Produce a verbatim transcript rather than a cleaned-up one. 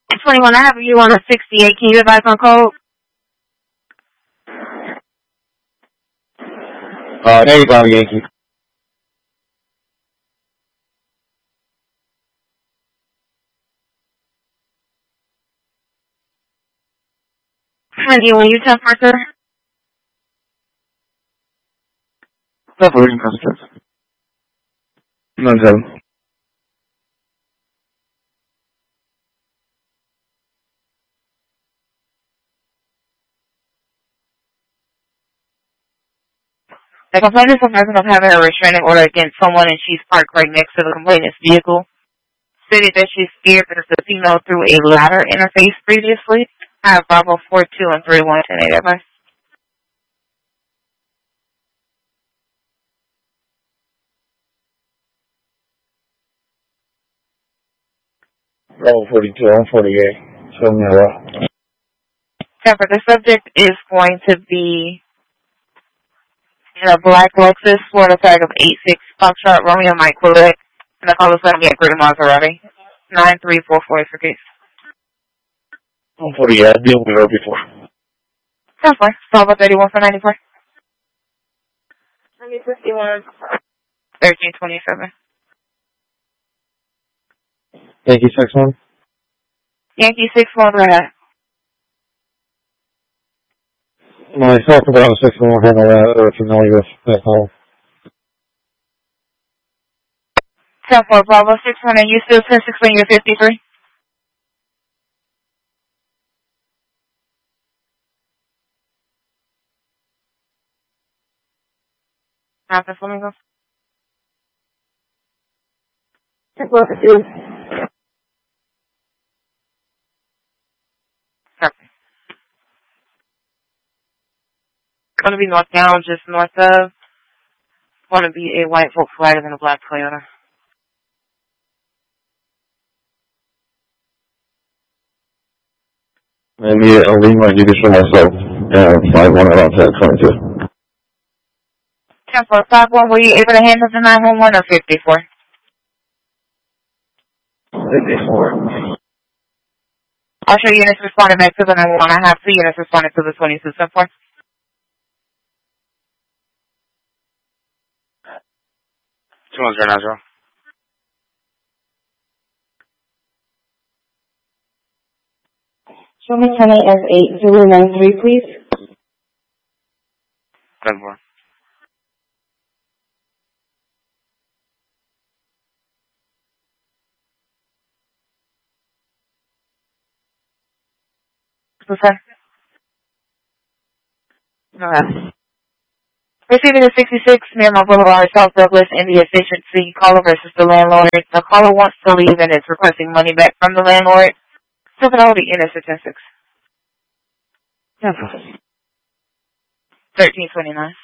twenty-one, I have you on a sixty-eight. Can you advise on code? Uh, there you go, Yankee. ninety-one, you ten for sir? Definitely positive. None seven. The complainant is confessing of having a restraining order against someone and she's parked right next to the complainant's vehicle. Stated that she's scared that the female through a ladder interface previously. I have Bravo four two and three one ten eight advice. Bravo forty-two, I'm forty-eight. Show me a lot. Temper, the subject is going to be in a black Lexus, Florida tag of eight six Foxtrot Romeo Mike Quebec, and the call is going to be at Greater Maserati. nine three four four is for case. I'm forty-eight. I've dealt with her before. That's fine. Bravo thirty-one for ninety-four. fifty-one. thirteen twenty-seven. Yankee six one. Yankee six one, go ahead. Myself about six one, I know that, or familiar with that call. ten four, Bravo six one, and you still ten six when you're fifty-three? After Flamingos. ten four, fifty-one. Going to be north down, just north of. Going to be a white Volkswagen and a black Toyota. Maybe a Lima, you can show myself. Yeah, five one around ten twenty-two. ten four, five one, were you able to handle the nine one one or fifty-four? fifty-four. I'll show units responding back to the nine one one. I have two units responding to the twenty-two ten four. two one zero nine zero. Show me ten eight as eight zero nine three, please. ten four. Okay. Okay. Receiving a sixty-six Miramar Boulevard, South Douglas, India Efficiency, caller versus the landlord. The caller wants to leave and is requesting money back from the landlord. So can all the inner statistics. thirteen twenty-nine.